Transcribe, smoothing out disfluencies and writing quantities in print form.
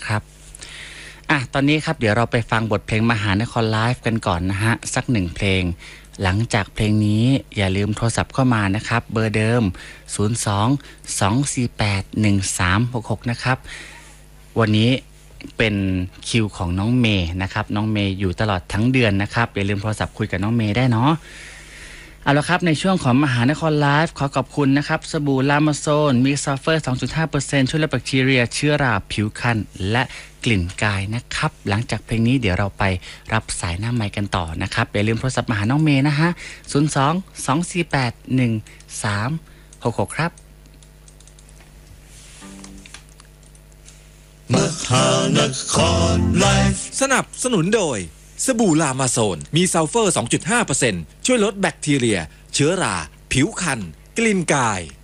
นะครับตอนนี้ครับเดี๋ยวเราไปฟังบทเพลงมหานครไลฟ์กันก่อนนะฮะสัก1เพลงหลังจากเพลงนี้อย่าลืมโทรศัพท์เข้ามานะครับเบอร์เดิม02-248-1366นะครับวันนี้เป็นคิวของน้องเมย์นะครับน้องเมย์อยู่ตลอดทั้งเดือนนะครับอย่าลืมโทรศัพท์คุยกับน้องเมย์ได้เนาะเอาละครับในช่วงของมหานครไลฟ์ขอขอบคุณนะครับสบู่ลามาโซนมีซัลเฟอร์ 2.5% ช่วยลดแบคทีเรียเชื้อราผิวคันและกลิ่นกายนะครับหลังจากเพลงนี้เดี๋ยวเราไปรับสายหน้าไมค์กันต่อนะครับอย่าลืมโทรศัพท์มาหาน้องเมย์นะฮะ02-248-1366ครับมหานครไลฟ์สนับสนุนโดยสบู่ลามาโซนมีซัลเฟอร์ 2.5% ช่วยลดแบคทีเรียเชื้อราผิวคันกลิ่นกาย